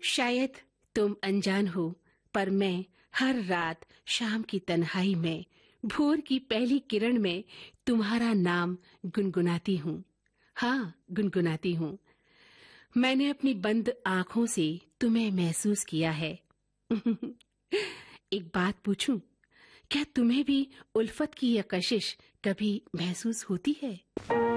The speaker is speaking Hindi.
शायद तुम अनजान हो, पर मैं हर रात शाम की तन्हाई में, भोर की पहली किरण में तुम्हारा नाम गुनगुनाती हूँ। हाँ, गुनगुनाती हूँ। मैंने अपनी बंद आंखों से तुम्हें महसूस किया है। एक बात पूछूं, क्या तुम्हें भी उल्फत की यह कशिश कभी महसूस होती है?